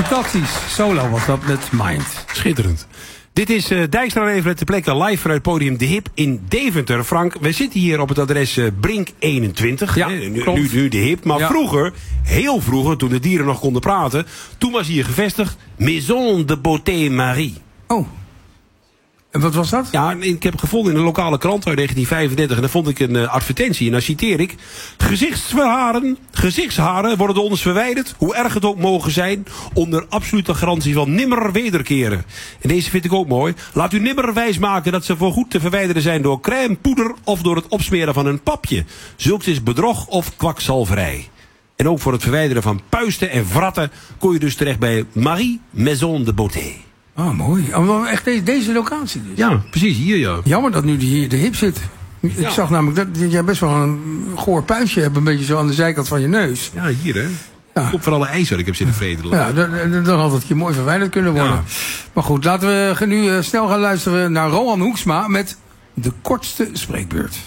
fantastisch. Solo was dat met Mind. Schitterend. Dit is Dijkstra even ter plekke live vanuit podium De Hip in Deventer. Frank, we zitten hier op het adres Brink 21. Ja, nu De Hip. Maar vroeger, heel vroeger, toen de dieren nog konden praten, toen was hier gevestigd Maison de Beauté Marie. Oh. En wat was dat? Ja, ik heb gevonden in een lokale krant uit 1935. En daar vond ik een advertentie. En daar citeer ik. Gezichtsharen worden ons verwijderd, hoe erg het ook mogen zijn, onder absolute garantie van nimmer wederkeren. En deze vind ik ook mooi. Laat u nimmer wijsmaken dat ze voorgoed te verwijderen zijn door crème, poeder of door het opsmeren van een papje. Zulks is bedrog of kwakzalverij. En ook voor het verwijderen van puisten en wratten kon je dus terecht bij Marie Maison de Beauté. Oh, mooi. Oh, echt deze locatie dus? Ja, precies hier, ja. Jammer dat nu hier De Hip zit. Ik zag namelijk dat jij best wel een goor puistje hebt, een beetje zo aan de zijkant van je neus. Ja, hier hè. Ja. Op voor alle ijs wat ik heb zitten vreten. Ja, dan had het hier mooi verwijderd kunnen worden. Ja. Maar goed, laten we nu snel gaan luisteren naar Rohan Hoeksma met de kortste spreekbeurt.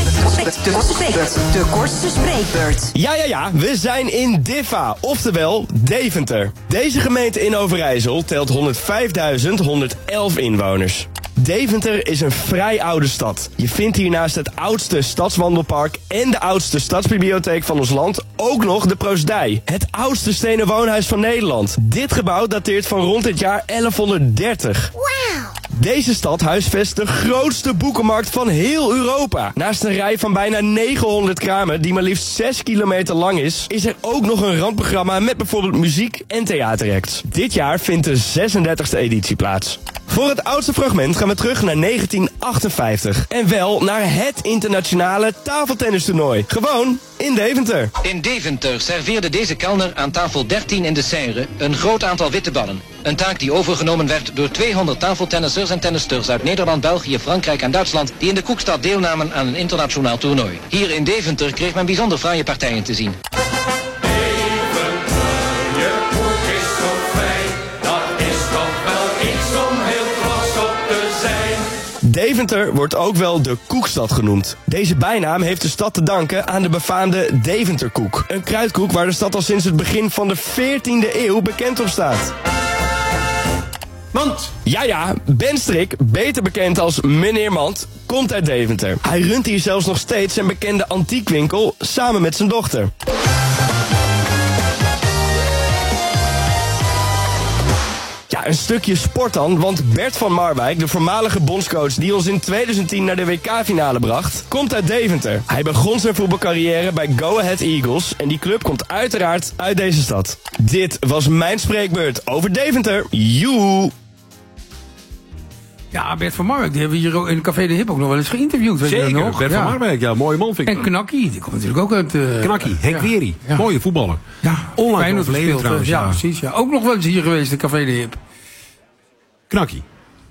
De kortste spreekbeurt. Ja, we zijn in Diffa, oftewel Deventer. Deze gemeente in Overijssel telt 105.111 inwoners. Deventer is een vrij oude stad. Je vindt hiernaast het oudste stadswandelpark en de oudste stadsbibliotheek van ons land ook nog de Proosdij. Het oudste stenen woonhuis van Nederland. Dit gebouw dateert van rond het jaar 1130. Wauw! Deze stad huisvest de grootste boekenmarkt van heel Europa. Naast een rij van bijna 900 kramen die maar liefst 6 kilometer lang is er ook nog een randprogramma met bijvoorbeeld muziek en theateracts. Dit jaar vindt de 36e editie plaats. Voor het oudste fragment gaan we terug naar 1958. En wel naar het internationale tafeltennistoernooi. Gewoon in Deventer. In Deventer serveerde deze kelner aan tafel 13 in de Seire een groot aantal witteballen. Een taak die overgenomen werd door 200 tafeltennissers en tennisters uit Nederland, België, Frankrijk en Duitsland die in de Koekstad deelnamen aan een internationaal toernooi. Hier in Deventer kreeg men bijzonder fraaie partijen te zien. Deventer wordt ook wel de Koekstad genoemd. Deze bijnaam heeft de stad te danken aan de befaamde Deventerkoek. Een kruidkoek waar de stad al sinds het begin van de 14e eeuw bekend op staat. Mand! Ja, Ben Strik, beter bekend als Meneer Mand, komt uit Deventer. Hij runt hier zelfs nog steeds zijn bekende antiekwinkel samen met zijn dochter. Ja, een stukje sport dan, want Bert van Marwijk, de voormalige bondscoach die ons in 2010 naar de WK-finale bracht, komt uit Deventer. Hij begon zijn voetbalcarrière bij Go Ahead Eagles en die club komt uiteraard uit deze stad. Dit was mijn spreekbeurt over Deventer. Joe! Ja, Bert van Marwijk, die hebben we hier in Café De Hip ook nog wel eens geïnterviewd. Weet Zeker, je dat nog? Bert van Marwijk, ja, mooie man vind ik. En Knakkie, die komt natuurlijk ook uit... Knakkie, Henk Wery, mooie voetballer. Ja, onlangs overleden trouwens. Ja, precies. Ja. Ook nog wel eens hier geweest in Café De Hip. Knakkie.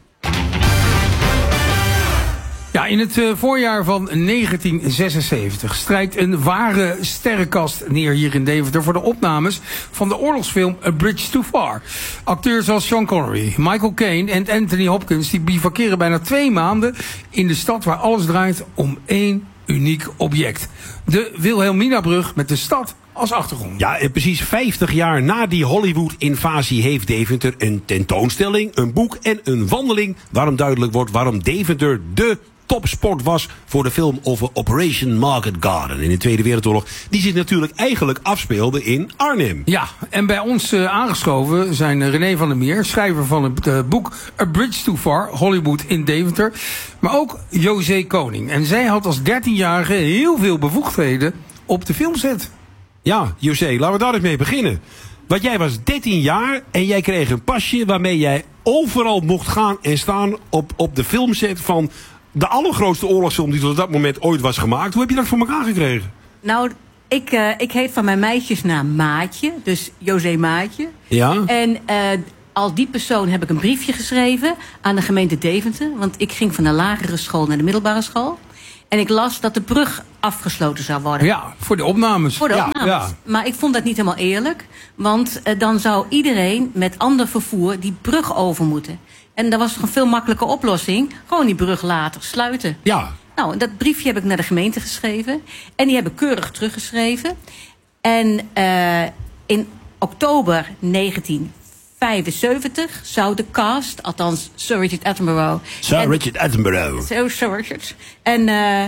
Ja, in het voorjaar van 1976 strijkt een ware sterrenkast neer hier in Deventer voor de opnames van de oorlogsfilm A Bridge Too Far. Acteurs als Sean Connery, Michael Caine en Anthony Hopkins die bivakeren bijna 2 maanden in de stad waar alles draait om één uniek object. De Wilhelminabrug met de stad als achtergrond. Ja, en precies 50 jaar na die Hollywood-invasie heeft Deventer een tentoonstelling, een boek en een wandeling waarom duidelijk wordt waarom Deventer de topsport was voor de film over Operation Market Garden in de Tweede Wereldoorlog, die zich natuurlijk eigenlijk afspeelde in Arnhem. Ja, en bij ons aangeschoven zijn René van der Meer, schrijver van het boek A Bridge Too Far, Hollywood in Deventer, maar ook José Koning. En zij had als 13-jarige heel veel bevoegdheden op de filmset. Ja, José, laten we daar eens mee beginnen. Want jij was 13 jaar en jij kreeg een pasje waarmee jij overal mocht gaan en staan op de filmset van de allergrootste oorlogsfilm die tot dat moment ooit was gemaakt. Hoe heb je dat voor elkaar gekregen? Nou, ik heet van mijn meisjesnaam Maatje, dus José Maatje. Ja? En als die persoon heb ik een briefje geschreven aan de gemeente Deventer. Want ik ging van de lagere school naar de middelbare school. En ik las dat de brug afgesloten zou worden. Ja, voor de opnames. Voor de opnames. Ja. Maar ik vond dat niet helemaal eerlijk. Want dan zou iedereen met ander vervoer die brug over moeten. En dat was toch een veel makkelijke oplossing. Gewoon die brug later sluiten. Ja. Nou, dat briefje heb ik naar de gemeente geschreven. En die hebben keurig teruggeschreven. En in oktober 1975 zou de cast, althans Sir Richard Attenborough... Richard Attenborough. Sir Richard. En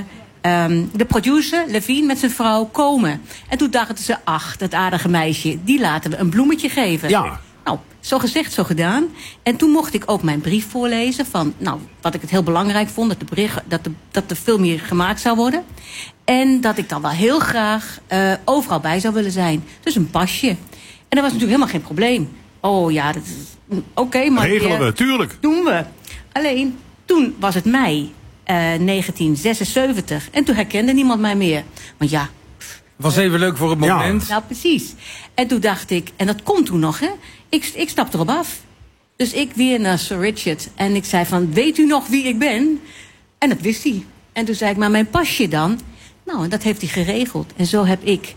de producer, Levine, met zijn vrouw komen. En toen dachten ze, ach, dat aardige meisje, die laten we een bloemetje geven. Ja. Nou, zo gezegd, zo gedaan. En toen mocht ik ook mijn brief voorlezen van, wat ik het heel belangrijk vond, dat de film hier gemaakt zou worden. En dat ik dan wel heel graag overal bij zou willen zijn. Dus een pasje. En dat was natuurlijk helemaal geen probleem. Oh ja, dat is oké, maar regelen we, tuurlijk. Doen we. Alleen, toen was het mei 1976. En toen herkende niemand mij meer. Want ja... Was even leuk voor het moment. Nou, precies. En toen dacht ik, en dat komt toen nog, hè. Ik stap erop af. Dus ik weer naar Sir Richard. En ik zei van, weet u nog wie ik ben? En dat wist hij. En toen zei ik, maar mijn pasje dan? Nou, en dat heeft hij geregeld. En zo heb ik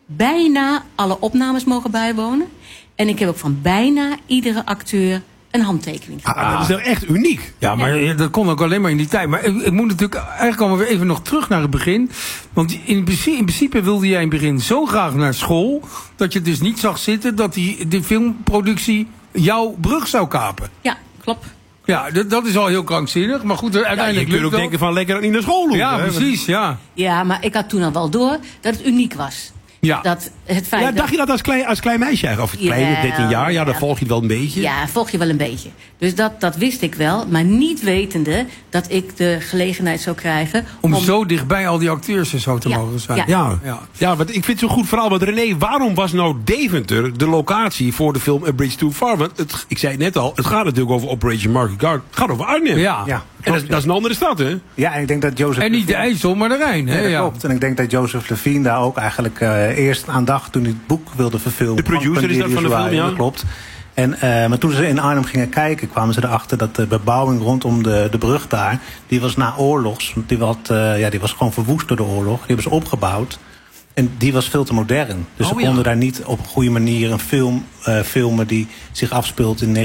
bijna alle opnames mogen bijwonen. En ik heb ook van bijna iedere acteur een handtekening gemaakt. Dat is nou echt uniek. Ja, maar dat kon ook alleen maar in die tijd. Maar ik moet natuurlijk eigenlijk allemaal weer even nog terug naar het begin. Want in principe wilde jij in het begin zo graag naar school, dat je dus niet zag zitten dat de filmproductie jouw brug zou kapen. Ja, klopt. Ja, dat is al heel krankzinnig. Maar goed, uiteindelijk je kunt ook denken van lekker dat ik niet naar school hoef. Ja, precies, ja. Ja, maar ik had toen al wel door dat het uniek was. Ja. Dat het feit Dacht je dat als klein meisje eigenlijk? Of kleine, 13 jaar, dan volg je het wel een beetje. Ja, volg je wel een beetje. Dus dat wist ik wel. Maar niet wetende dat ik de gelegenheid zou krijgen om zo dichtbij al die acteurs en zo te mogen zijn. Ja, want ik vind het zo'n goed verhaal. Want René, waarom was nou Deventer de locatie voor de film A Bridge Too Far? Want ik zei het net al, het gaat natuurlijk over Operation Market Garden. Het gaat over Arnhem. Ja. En dat is een andere stad, hè? Ja, en ik denk dat Joseph... En niet de IJssel, maar de Rijn. Hè? Ja, dat klopt. En ik denk dat Joseph Levine daar ook eigenlijk eerst aan dacht toen hij het boek wilde verfilmen. De producer is dat van de film, ja? Dat klopt. En, maar toen ze in Arnhem gingen kijken, kwamen ze erachter dat de bebouwing rondom de brug daar, die was na oorlogs, die was gewoon verwoest door de oorlog. Die hebben ze opgebouwd. En die was veel te modern. Dus ze konden daar niet op een goede manier een film filmen die zich afspeelt in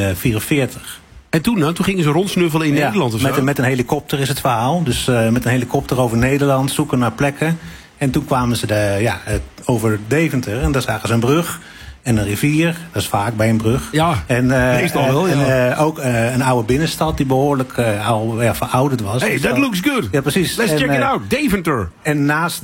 1944. En toen gingen ze rondsnuffelen in Nederland of zo? Met een helikopter is het verhaal. Dus met een helikopter over Nederland, zoeken naar plekken. En toen kwamen ze over Deventer en daar zagen ze een brug en een rivier. Dat is vaak bij een brug. Ja, meestal wel. En ook een oude binnenstad die behoorlijk al verouderd was. Hey, that looks good. Ja, precies. Let's check it out. Deventer. En naast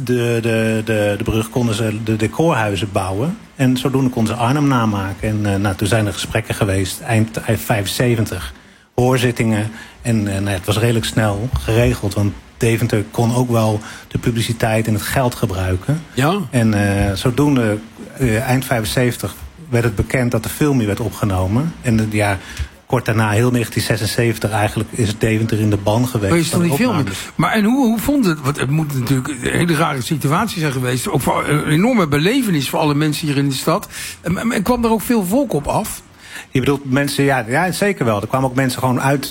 de brug konden ze de decorhuizen bouwen. En zodoende konden ze Arnhem namaken. En toen zijn er gesprekken geweest, eind 75. Hoorzittingen. En het was redelijk snel geregeld. Want Deventer kon ook wel de publiciteit en het geld gebruiken. Ja. En zodoende, eind 75, werd het bekend dat de film hier werd opgenomen. En kort daarna, heel 1976, eigenlijk is Deventer in de ban geweest. Maar je stond die film. Maar en hoe vond het? Want het moet natuurlijk een hele rare situatie zijn geweest. Ook voor een enorme belevenis voor alle mensen hier in de stad. En kwam er ook veel volk op af? Je bedoelt mensen, ja, zeker wel. Er kwamen ook mensen gewoon uit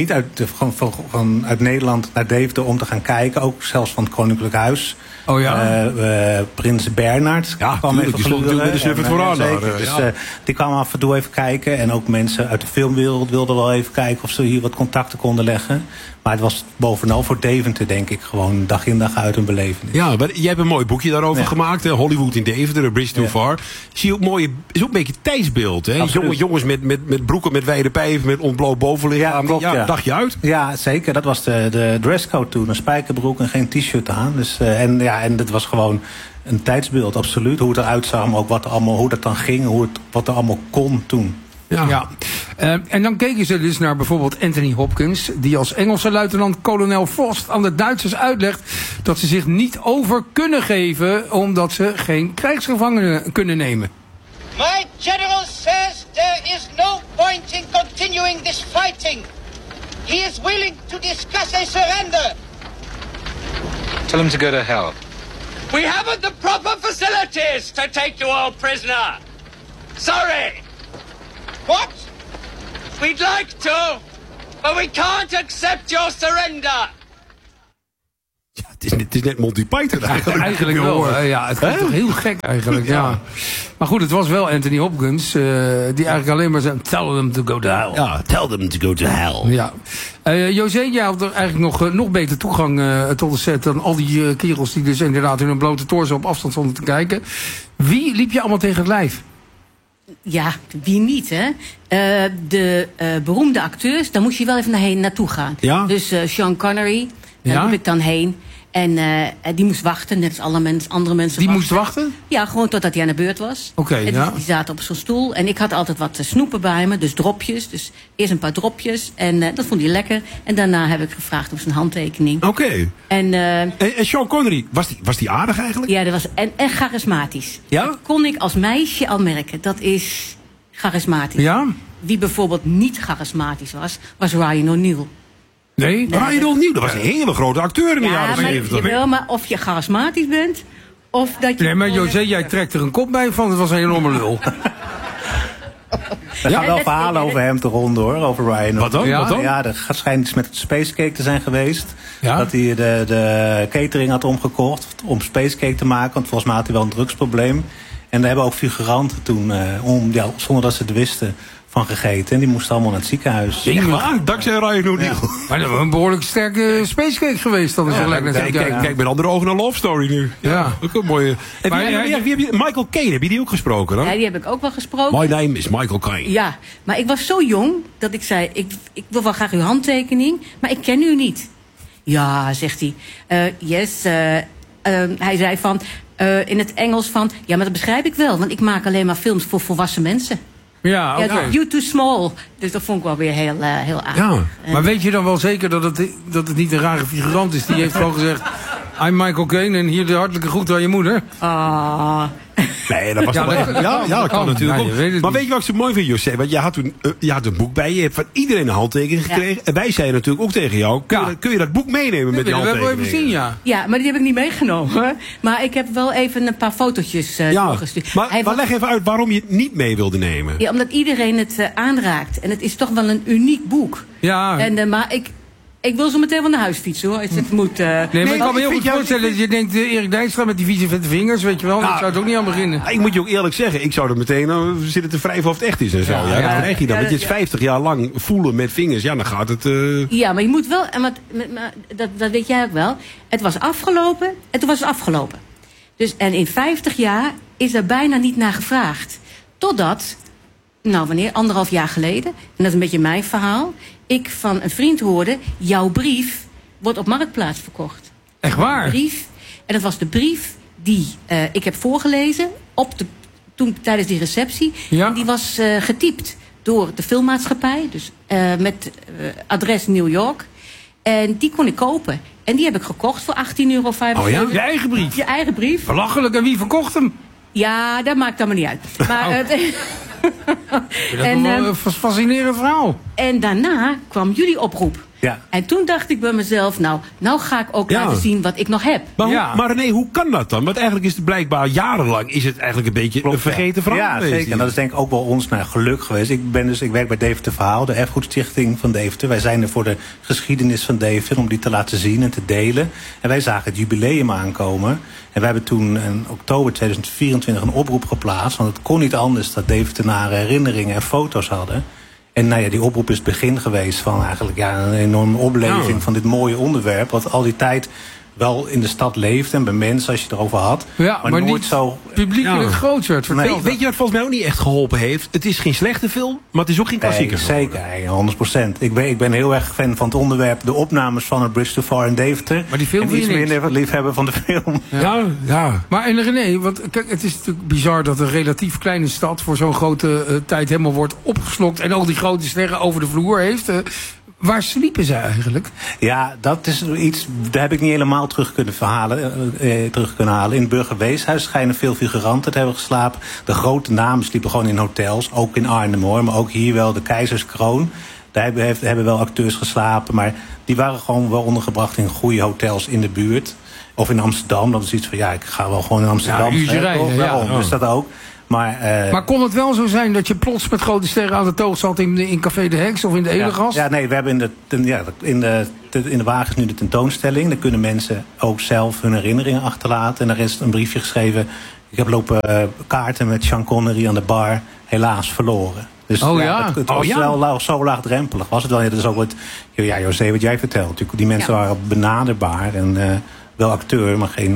Nederland naar Deventer om te gaan kijken. Ook zelfs van het Koninklijk Huis. Oh ja. Prins Bernhard kwam even gluren. Met de snuffert vooraan. Dus die kwamen af en toe even kijken. En ook mensen uit de filmwereld wilden wel even kijken of ze hier wat contacten konden leggen. Maar het was bovenal voor Deventer, denk ik, gewoon dag in dag uit een belevenis. Ja, maar jij hebt een mooi boekje daarover gemaakt. Hè? Hollywood in Deventer, A Bridge Too Far. Zie je ook mooie, is ook een beetje tijdsbeeld. Hè? Jongens met broeken met wijde pijven, met ontbloot bovenlichaam. Dacht je uit? Ja, zeker. Dat was de dresscode toen. Een spijkerbroek en geen t-shirt aan. Dus, en dat was gewoon een tijdsbeeld, absoluut. Hoe het eruit zag, maar ook hoe dat dan ging. Wat er allemaal kon toen. Ja. En dan keken ze dus naar bijvoorbeeld Anthony Hopkins, die als Engelse luitenant-kolonel Frost aan de Duitsers uitlegt dat ze zich niet over kunnen geven omdat ze geen krijgsgevangenen kunnen nemen. My general says there is no point in continuing this fighting. He is willing to discuss a surrender. Tell him to go to hell. We haven't the proper facilities to take you all prisoner. Sorry. What? We'd like to, but we can't accept your surrender. Ja, het is net Monty Python eigenlijk. Eigenlijk wel. Ja, het is toch heel gek eigenlijk. Ja. Maar goed, het was wel Anthony Hopkins die eigenlijk alleen maar zei: tell them to go to hell. Ja, tell them to go to hell. Ja. José, jij had er eigenlijk nog beter toegang tot de set dan al die kerels die dus inderdaad hun blote torso op afstand stonden te kijken. Wie liep je allemaal tegen het lijf? Ja, wie niet, hè? De beroemde acteurs, daar moest je wel even naartoe gaan. Ja? Dus Sean Connery, daar Ja? liep ik dan heen. En die moest wachten, net als andere mensen. Die moest wachten? Ja, gewoon totdat hij aan de beurt was. Oké, En ja. die zaten op zo'n stoel. En ik had altijd wat snoepen bij me, dus dropjes. Dus eerst een paar dropjes. En dat vond hij lekker. En daarna heb ik gevraagd om zijn handtekening. Oké. En En Sean Connery, was die aardig eigenlijk? ja, dat was en charismatisch. Ja? Dat kon ik als meisje al merken. Dat is charismatisch. Ja? Wie bijvoorbeeld niet charismatisch was Ryan O'Neal. Nee? Ryan O'Neal, dat was een hele grote acteur in de jaren 70. Jawel, maar of je charismatisch bent, of dat je... Nee, maar José, jij trekt er een kop bij van. Het was een enorme lul. Er gaan wel dat- verhalen over hem te ronden, hoor. Over Ryan. Wat dan? Ja? Wat dan? Ja, er schijnt iets met het Spacecake te zijn geweest. Ja? Dat hij de catering had omgekocht om Spacecake te maken. Want volgens mij had hij wel een drugsprobleem. En daar hebben ook figuranten toen, zonder dat ze het wisten, van gegeten. En die moesten allemaal naar het ziekenhuis. Echt waar? Dankzij Ryan O'Neal. Maar dat was een behoorlijk sterke spacecake geweest. Dat is wel lekker natuurlijk. Kijk met andere ogen naar Love Story nu. Ja. Ook een mooie. Maar Wie heb je? Michael Caine, heb je die ook gesproken? Ja, Dan? die heb ik ook wel gesproken. My name is Michael Caine. Ja, maar ik was zo jong dat ik zei... Ik wil wel graag uw handtekening, maar ik ken u niet. Ja, zegt hij. Yes. Hij zei van... in het Engels van... Ja, maar dat begrijp ik wel, want ik maak alleen maar films voor volwassen mensen. Ja, oké. Ja, you too small. Dus dat vond ik wel weer heel aardig. Ja. Maar weet je dan wel zeker dat het niet een rare figurant is? Die heeft gewoon gezegd... I'm Michael Caine en hier de hartelijke groet aan je moeder. Ah. Nee, dat was Ja, toch wel- dat- ja, dat kan kan. natuurlijk Ja, je ook. weet het Maar niet. weet je wat ik zo mooi vind, José? Want je had toen je had een boek bij je. Je hebt van iedereen een handtekening gekregen. En wij zeiden natuurlijk ook tegen jou... Kun je dat boek meenemen met die Dat willen we wel even handtekeningen? zien, ja. Ja, maar die heb ik niet meegenomen. Maar ik heb wel even een paar fotootjes Ja, doorgestuurd. maar Hij was- leg even uit waarom je het niet mee wilde nemen. Ja, omdat iedereen het aanraakt. En het is toch wel een uniek boek. Ja. En, maar ik wil zo meteen wel naar huis fietsen, hoor. Als het moet... Nee, maar ik kan me heel vind goed jou- voorstellen dat je denkt... Erik Dijkstra met die vieze vette vingers, weet je wel. Ik zou het ook niet aan beginnen. Ik moet je ook eerlijk zeggen, ik zou er meteen zitten te wrijven of het echt is en zo. Ja, Ja, dat krijg je dan. ja, Want je het ja. 50 jaar lang voelen met vingers. Ja, dan gaat het... Ja, maar je moet wel... Maar dat weet jij ook wel. Het was afgelopen en toen was het afgelopen. Dus, en in 50 jaar is er bijna niet naar gevraagd. Totdat... Nou, wanneer? 1,5 jaar geleden. En dat is een beetje mijn verhaal. Ik van een vriend hoorde... Jouw brief wordt op Marktplaats verkocht. Echt waar? Brief. En dat was de brief die ik heb voorgelezen... toen tijdens die receptie. Ja. En die was getypt door de filmmaatschappij. Dus met adres New York. En die kon ik kopen. En die heb ik gekocht voor €18,75. Oh ja? Je eigen brief. Je eigen brief. Belachelijk. En wie verkocht hem? Ja, dat maakt allemaal niet uit. Maar, Dat is en, wel een fascinerend verhaal. en daarna kwam jullie oproep. Ja. En toen dacht ik bij mezelf... Nou ga ik ook Ja. laten zien wat ik nog heb. Maar, Ja. maar René, hoe kan dat dan? Want eigenlijk is het blijkbaar jarenlang is het eigenlijk een beetje een vergeten verhaal Ja, geweest. zeker. En dat is denk ik ook wel ons geluk geweest. Ik werk bij Deventer Verhaal, de Erfgoedstichting van Deventer. Wij zijn er voor de geschiedenis van Deventer, om die te laten zien en te delen. En wij zagen het jubileum aankomen. En wij hebben toen in oktober 2024 een oproep geplaatst. Want het kon niet anders dat Deventenaren herinneringen en foto's hadden. En nou ja, die oproep is het begin geweest van eigenlijk een enorme opleving Ja. van dit mooie onderwerp. Wat al die tijd wel in de stad leeft en bij mensen als je het erover had. Ja, maar nooit niet zo. publiekelijk Ja. groot werd verteld. Weet je wat volgens mij ook niet echt geholpen heeft? Het is geen slechte film, maar het is ook geen klassieker. Nee, zeker, 100%. Ik ben heel erg fan van het onderwerp. De opnames van A Bridge Too Far in Deventer. Maar die film en vind je iets niks. minder liefhebber van de film. Ja. Maar en René, want kijk, het is natuurlijk bizar dat een relatief kleine stad voor zo'n grote tijd helemaal wordt opgeslokt en al die grote sterren over de vloer heeft. Waar sliepen ze eigenlijk? Ja, dat is iets, daar heb ik niet helemaal terug kunnen halen. In het Burgerweeshuis schijnen veel figuranten te hebben geslapen. De grote namen sliepen gewoon in hotels, ook in Arnhem hoor, maar ook hier wel de Keizerskroon. Daar hebben wel acteurs geslapen, maar die waren gewoon wel ondergebracht in goede hotels in de buurt. Of in Amsterdam, dat is iets van ik ga wel gewoon in Amsterdam. Ja, uurtje rijden, ja. Daarom, dus dat ook. Maar kon het wel zo zijn dat je plots met grote sterren aan de toog zat in Café de Heks of in de Edelgast? Ja, nee, we hebben in de wagens nu de tentoonstelling. Daar kunnen mensen ook zelf hun herinneringen achterlaten. En daar is een briefje geschreven. Ik heb lopen kaarten met Sean Connery aan de bar. Helaas verloren. Dus Oh ja? het was wel zo laagdrempelig. Was het wel? Ja, dat is ook José, wat jij vertelt. Natuurlijk, die mensen waren benaderbaar. En wel acteur, maar geen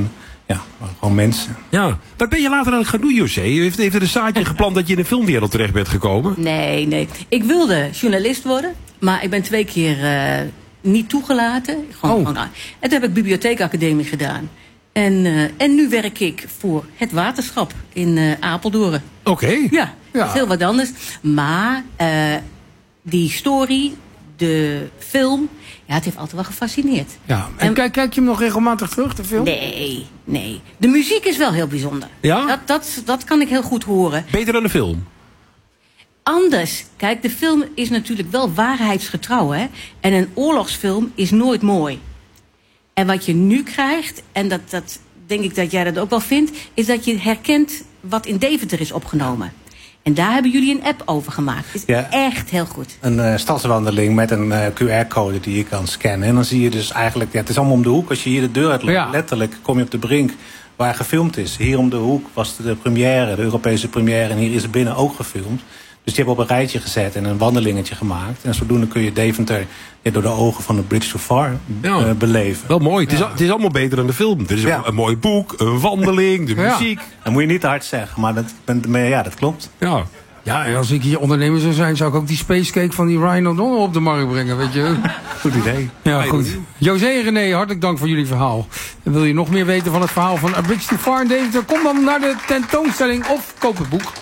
Ja, gewoon mensen. Ja. Wat ben je later aan het gaan doen, José? Heeft er een zaadje geplant dat je in de filmwereld terecht bent gekomen? Nee. Ik wilde journalist worden, maar ik ben 2 keer niet toegelaten. En toen heb ik bibliotheekacademie gedaan. En nu werk ik voor het waterschap in Apeldoorn. Oké. Ja, dat is heel wat anders. Maar die story, de film, ja, het heeft altijd wel gefascineerd. Ja. En kijk je hem nog regelmatig terug, de film? Nee. De muziek is wel heel bijzonder. Ja? Dat kan ik heel goed horen. Beter dan de film? Anders. Kijk, de film is natuurlijk wel waarheidsgetrouw, hè. En een oorlogsfilm is nooit mooi. En wat je nu krijgt, en dat denk ik dat jij dat ook wel vindt, is dat je herkent wat in Deventer is opgenomen. En daar hebben jullie een app over gemaakt. Het is echt heel goed. Een stadswandeling met een QR-code die je kan scannen. En dan zie je dus eigenlijk, het is allemaal om de hoek. Als je hier de deur uitloopt, letterlijk kom je op de brink waar gefilmd is. Hier om de hoek was de première, de Europese première. En hier is het binnen ook gefilmd. Dus die hebben op een rijtje gezet en een wandelingetje gemaakt. En zodoende kun je Deventer door de ogen van de Bridge Too Far beleven. Wel mooi. Het is allemaal beter dan de film. Het is een mooi boek, een wandeling, de muziek. Dat moet je niet te hard zeggen, maar dat klopt. Ja. Ja, en als ik hier ondernemer zou zijn, zou ik ook die spacecake van die Ryan O'Donnell op de markt brengen, weet je. Goed idee. Ja, goed. José en René, hartelijk dank voor jullie verhaal. En wil je nog meer weten van het verhaal van A Bridge Too Far in Deventer? Kom dan naar de tentoonstelling of koop het boek.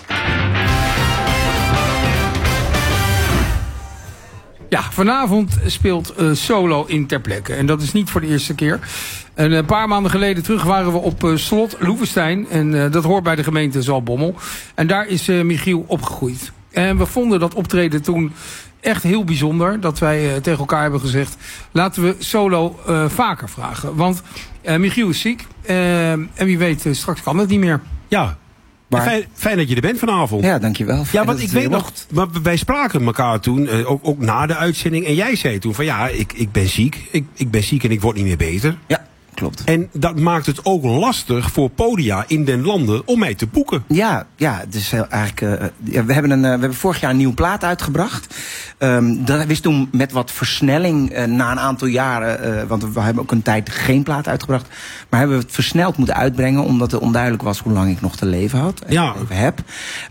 Ja, vanavond speelt Solo in ter plekke. En dat is niet voor de eerste keer. Een paar maanden geleden terug waren we op slot Loevestein. En dat hoort bij de gemeente Zaltbommel. En daar is Michiel opgegroeid. En we vonden dat optreden toen echt heel bijzonder. Dat wij tegen elkaar hebben gezegd, laten we Solo vaker vragen. Want Michiel is ziek. En wie weet, straks kan het niet meer. Ja. Fijn dat je er bent vanavond. Ja, dankjewel. Ja, want ik weet nog, maar wij spraken elkaar toen, ook na de uitzending. En jij zei toen van ik ben ziek. Ik ben ziek en ik word niet meer beter. Ja, klopt. En dat maakt het ook lastig voor podia in den landen om mij te boeken. Ja, dus eigenlijk, we hebben vorig jaar een nieuwe plaat uitgebracht. Dat is toen met wat versnelling na een aantal jaren, want we hebben ook een tijd geen plaat uitgebracht, maar hebben we het versneld moeten uitbrengen omdat het onduidelijk was hoe lang ik nog te leven had. Heb.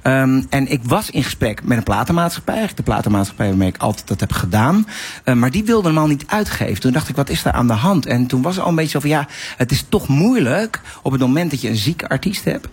En ik was in gesprek met een platenmaatschappij, de platenmaatschappij waarmee ik altijd dat heb gedaan, maar die wilde hem al niet uitgeven. Toen dacht ik, wat is daar aan de hand? En toen was het al een beetje zo van, het is toch moeilijk op het moment dat je een zieke artiest hebt,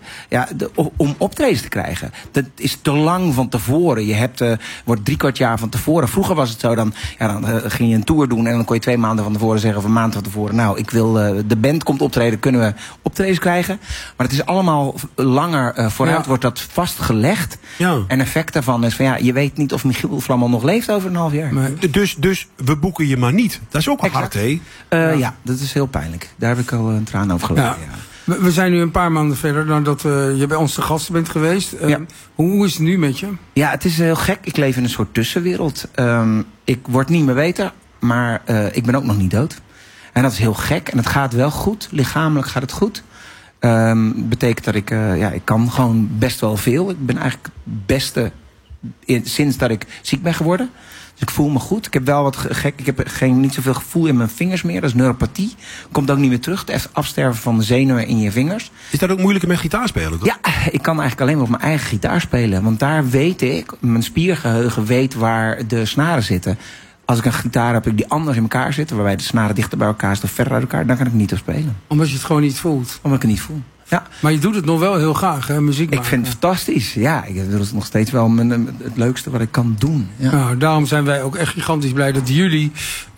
om optredens te krijgen. Dat is te lang van tevoren. Je wordt 3/4 jaar van tevoren. Vroeger was het zo, dan ging je een tour doen en dan kon je 2 maanden van tevoren zeggen, of een maand van tevoren, nou, ik wil, de band komt optreden, kunnen we optredens krijgen? Maar het is allemaal langer vooruit, wordt dat vastgelegd. Ja. En effect daarvan is van, je weet niet of Michiel Flamel nog leeft over een half jaar. Maar, dus we boeken je maar niet. Dat is ook wel hard, hè? Ja, dat is heel pijnlijk. Daar heb ik al een traan over geleden. Ja. We zijn nu een paar maanden verder nadat je bij ons te gast bent geweest. Hoe is het nu met je? Ja, het is heel gek. Ik leef in een soort tussenwereld. Ik word niet meer beter, maar ik ben ook nog niet dood. En dat is heel gek. En het gaat wel goed. Lichamelijk gaat het goed. Betekent dat ik kan gewoon best wel veel. Ik ben eigenlijk het beste sinds dat ik ziek ben geworden. Dus ik voel me goed. Ik heb wel wat gek. Ik heb niet zoveel gevoel in mijn vingers meer. Dat is neuropathie. Komt ook niet meer terug. Het afsterven van de zenuwen in je vingers. Is dat ook moeilijker met gitaar spelen? Toch? Ja, ik kan eigenlijk alleen maar op mijn eigen gitaar spelen. Want daar weet ik, mijn spiergeheugen weet waar de snaren zitten. Als ik een gitaar heb die anders in elkaar zitten, waarbij de snaren dichter bij elkaar staan of verder uit elkaar, dan kan ik niet op spelen. Omdat je het gewoon niet voelt? Omdat ik het niet voel. Ja. Maar je doet het nog wel heel graag, hè? Muziek maken. Ik vind het fantastisch. Ja, dat is nog steeds wel het leukste wat ik kan doen. Ja. Nou, daarom zijn wij ook echt gigantisch blij dat jullie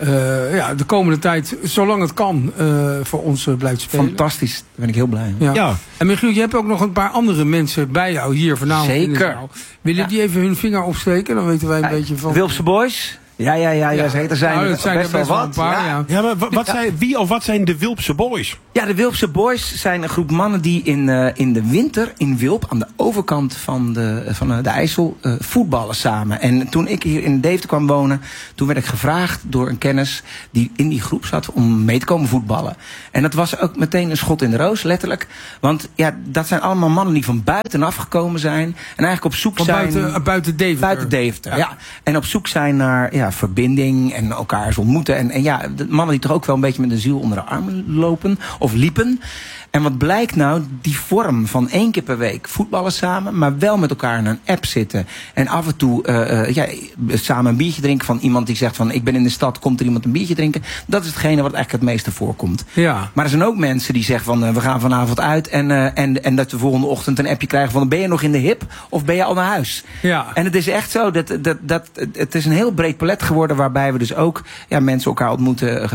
de komende tijd, zolang het kan, voor ons blijft spelen. Fantastisch. Daar ben ik heel blij mee. Ja. En Michiel, je hebt ook nog een paar andere mensen bij jou hier vanavond. Zeker. Willen die even hun vinger opsteken? Dan weten wij een beetje van... Wilpse Boys. Ja, zeker. Er zijn, dat zijn best wel wat. Een paar, ja, maar wat zijn de Wilpse Boys? Ja, de Wilpse Boys zijn een groep mannen die in de winter in Wilp, aan de overkant van de IJssel, voetballen samen. En toen ik hier in Deventer kwam wonen, toen werd ik gevraagd door een kennis die in die groep zat om mee te komen voetballen. En dat was ook meteen een schot in de roos, letterlijk. Want dat zijn allemaal mannen die van buitenaf gekomen zijn en eigenlijk op zoek zijn... Buiten Deventer. Buiten Deventer, ja. En op zoek zijn naar verbinding en elkaar eens ontmoeten. En de mannen die toch ook wel een beetje met de ziel onder de armen lopen of liepen. En wat blijkt nou? Die vorm van 1 keer per week voetballen samen, maar wel met elkaar in een app zitten. En af en toe samen een biertje drinken van iemand die zegt van ik ben in de stad, komt er iemand een biertje drinken. Dat is hetgene wat eigenlijk het meeste voorkomt. Ja. Maar er zijn ook mensen die zeggen van we gaan vanavond uit en dat de volgende ochtend een appje krijgen van ben je nog in de hip of ben je al naar huis? Ja. En het is echt zo dat het is een heel breed palet geworden waarbij we dus ook mensen elkaar ontmoeten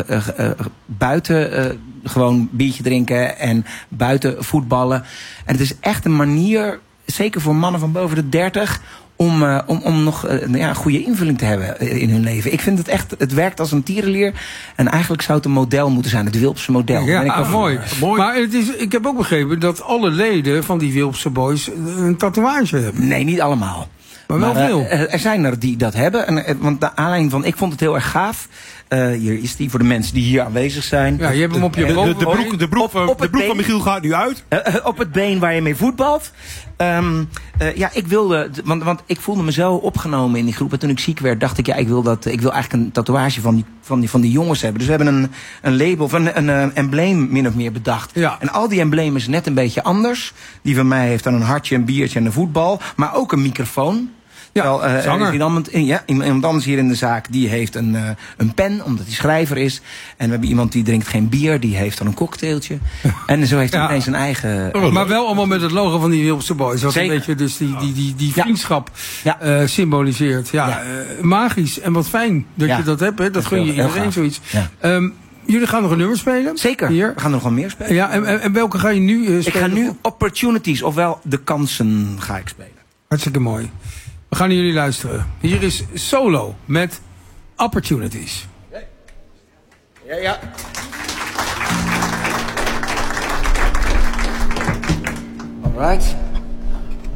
buiten gewoon biertje drinken en buiten voetballen. En het is echt een manier, zeker voor mannen van boven de 30, om nog een goede invulling te hebben in hun leven. Ik vind het echt, het werkt als een tierenlier. En eigenlijk zou het een model moeten zijn, het Wilpse model. Ja, mooi. Maar ik heb ook begrepen dat alle leden van die Wilpse Boys een tatoeage hebben. Nee, niet allemaal. Maar wel veel. Er zijn er die dat hebben. Want de aanleiding van, ik vond het heel erg gaaf. Hier is die voor de mensen die hier aanwezig zijn. Ja, je hebt hem op je de broek van Michiel gaat nu uit. Op het been waar je mee voetbalt. Ik wilde, want ik voelde me zo opgenomen in die groep. En toen ik ziek werd, dacht ik, ik wil eigenlijk een tatoeage van die jongens hebben. Dus we hebben een label, of een embleem min of meer bedacht. Ja. En al die emblemen is net een beetje anders. Die van mij heeft dan een hartje, een biertje en een voetbal. Maar ook een microfoon. Ja, zanger. Iemand anders hier in de zaak die heeft een pen, omdat hij schrijver is. En we hebben iemand die drinkt geen bier, die heeft dan een cocktailtje. En zo heeft hij ineens zijn eigen... Maar wel allemaal met het logo van die Wilpse Boys. Wat een beetje dus die vriendschap symboliseert. Magisch en wat fijn dat je dat hebt. Hè. Dat gun je iedereen zoiets. Ja. Jullie gaan nog een nummer spelen? Zeker, we gaan nog wel meer spelen. Ja, en welke ga je nu spelen? Ik ga nu Opportunities, ofwel De Kansen ga ik spelen. Hartstikke mooi. We gaan naar jullie luisteren. Hier is Solo met Opportunities. Ja. All right.